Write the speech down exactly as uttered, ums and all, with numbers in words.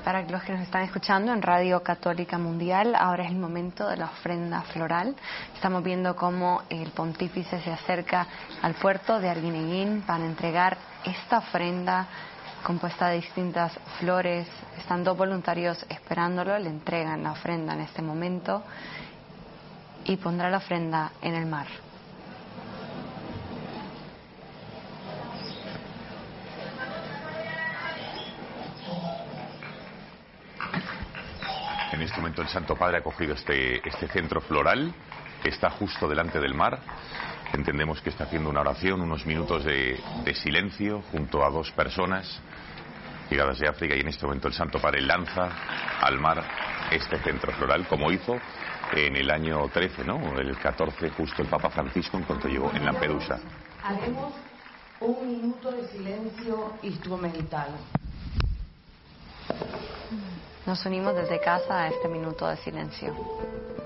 Para los que nos están escuchando en Radio Católica Mundial, ahora es el momento de la ofrenda floral. Estamos viendo cómo el pontífice se acerca al puerto de Arguineguín para entregar esta ofrenda compuesta de distintas flores. Están dos voluntarios esperándolo, le entregan la ofrenda en este momento y pondrá la ofrenda en el mar. En este momento el Santo Padre ha cogido este, este centro floral que está justo delante del mar. Entendemos que está haciendo una oración, unos minutos de, de silencio junto a dos personas llegadas de África, y en este momento el Santo Padre lanza al mar este centro floral, como hizo en el año trece, ¿no? El catorce, justo el Papa Francisco, en cuanto llegó en Lampedusa. Haremos un minuto de silencio instrumental. Nos unimos desde casa a este minuto de silencio.